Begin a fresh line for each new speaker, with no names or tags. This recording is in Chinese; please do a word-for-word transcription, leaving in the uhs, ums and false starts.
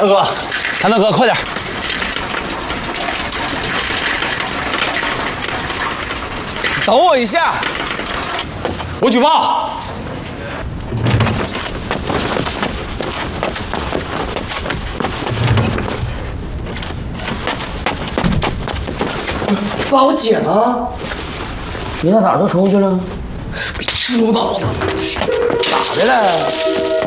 大哥，谭大哥，快点！等我一下，我举报。
爸，我姐呢？你那哪儿都冲去了？
被猪脑子！
咋的了？